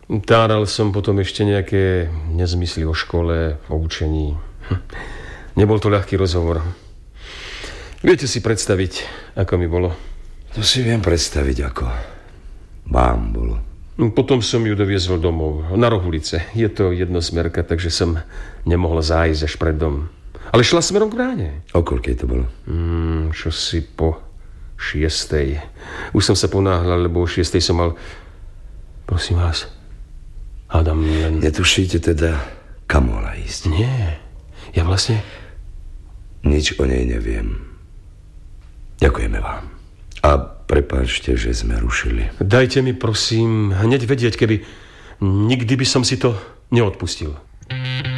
Táral som potom ešte nejaké nezmysly o škole, o učení. Nebol to ľahký rozhovor. Viete si predstaviť, ako mi bolo? To si viem predstaviť, ako vám bolo. Potom som ju doviezol domov, na roh ulice. Je to jednosmerka, takže som nemohla zájsť až pred dom. Ale šla smerom k bráne. O koľkej to bolo? Čo si po 6:00. Už som sa ponáhľal, lebo o 6:00 som mal... Prosím vás, hádam len... Netušíte teda, kam mohla ísť? Nie, ja vlastne... Nič o nej neviem. Ďakujeme vám. A prepáčte, že sme rušili. Dajte mi, prosím, hneď vedieť, keby... Nikdy by som si to neodpustil.